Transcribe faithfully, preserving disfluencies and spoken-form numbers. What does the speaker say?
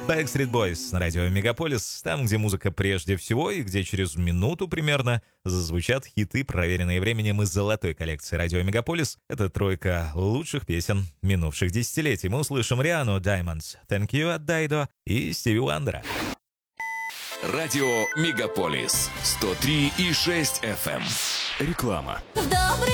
Backstreet Boys на радио Мегаполис, там, где музыка прежде всего и где через минуту примерно зазвучат хиты, проверенные временем из золотой коллекции радио Мегаполис. Это тройка лучших песен минувших десятилетий. Мы услышим Риану, Diamonds, Thank You от Дайдо и Стиви Уандера. Радио Мегаполис сто три и шесть эф эм. Реклама. Добрый